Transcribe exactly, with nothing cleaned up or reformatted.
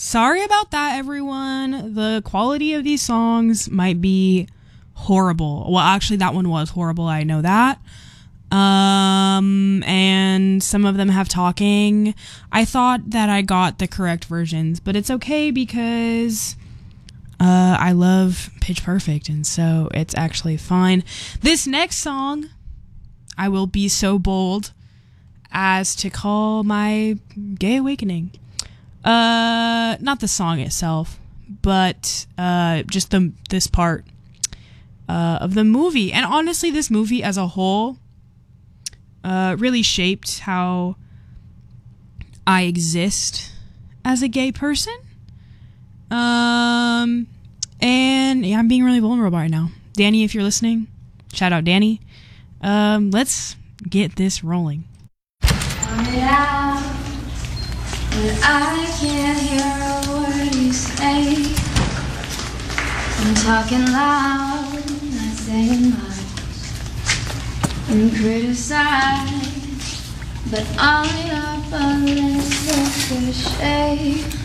Sorry about that, everyone. The quality of these songs might be horrible. Well, actually, that one was horrible. I know that. Um, and some of them have talking. I thought that I got the correct versions, but it's okay because uh, I love Pitch Perfect, and so it's actually fine. This next song, I will be so bold as to call my gay awakening. Uh, not the song itself, but uh, just the this part uh, of the movie. And honestly, this movie as a whole uh, really shaped how I exist as a gay person. Um, and yeah, I'm being really vulnerable right now. Danny, if you're listening, shout out Danny. Um, let's get this rolling. Count it out. But I can't hear a word you say. I'm talking loud, not saying much. And criticize, but only up a little cliche.